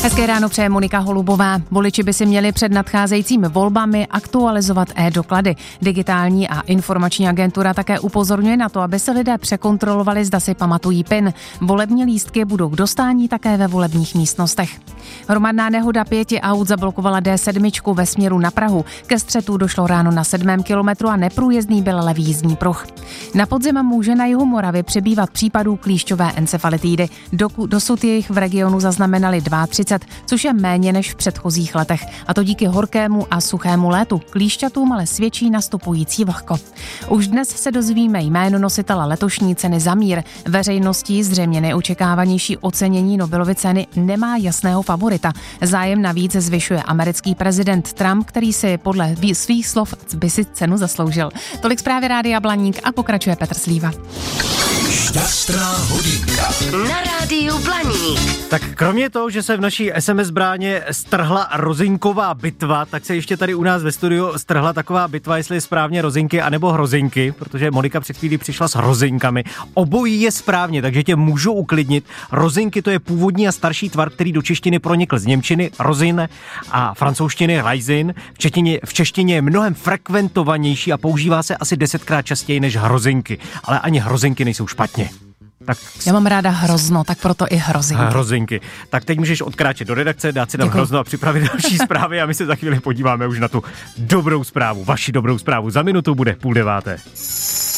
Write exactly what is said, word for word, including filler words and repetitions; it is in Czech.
Hezké ráno přeje Monika Holubová. Voliči by si měli před nadcházejícími volbami aktualizovat e-doklady. Digitální a informační agentura také upozorňuje na to, aby se lidé překontrolovali, zda si pamatují PIN. Volební lístky budou k dostání také ve volebních místnostech. Hromadná nehoda pěti aut zablokovala D sedm ve směru na Prahu. Ke střetu došlo ráno na sedmém kilometru a neprůjezdný byl levý jízdní pruh. Na podzim může na jihu Moravy přibývat případů klíšťové encefalitidy. Doku, dosud jejich v regionu zaznamenali třicet dva, což je méně než v předchozích letech. A to díky horkému a suchému létu. Klíšťatům ale svědčí nastupující vlhko. Už dnes se dozvíme jméno nositele letošní ceny za mír. Veřejností zřejmě neočekávanější ocenění Nobelovy ceny nemá jasného favorita. Zájem navíc zvyšuje americký prezident Trump, který si podle svých slov by si cenu zasloužil. Tolik zprávy Rádia Blaník a pokračuje Petr Slíva. Šťastná hodinka na Rádiu Blaník. Tak kromě toho, že se v naší es em es bráně strhla rozinková bitva, tak se ještě tady u nás ve studiu strhla taková bitva, jestli je správně rozinky anebo hrozinky, protože Monika před chvílí přišla s hrozinkami. Obojí je správně, takže tě můžu uklidnit. Rozinky to je původní a starší tvar, který do češtiny pronikl z němčiny rozin a francouzštiny raisin. V češtině, v češtině je mnohem frekventovanější a používá se asi desetkrát častěji než hrozinky. Ale ani hrozinky nejsou špatně. Tak já mám ráda hrozno, tak proto i hrozinky. Hrozinky. Tak teď můžeš odkráčet do redakce, dát si tam hrozno a připravit další zprávy a my se za chvíli podíváme už na tu dobrou zprávu, vaši dobrou zprávu. Za minutu bude půl deváté.